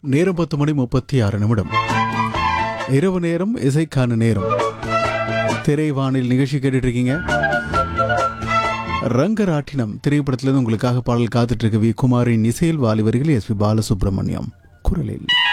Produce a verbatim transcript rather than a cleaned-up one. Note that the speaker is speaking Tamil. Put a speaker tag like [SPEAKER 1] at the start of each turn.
[SPEAKER 1] நேரம் பத்து மணி முப்பத்தி ஆறு நிமிடம். இரவு நேரம், இசைக்கான நேரம். திரைவானில் நிகழ்ச்சி கேட்டுட்டு இருக்கீங்க. ரங்கராட்டினம் திரைப்படத்திலிருந்து உங்களுக்காக பாடல் காத்துட்டு இருக்கு. வி குமாரின் இசையில் வாலிவர்கள் எஸ் பி பாலசுப்ரமணியம் குரலில்.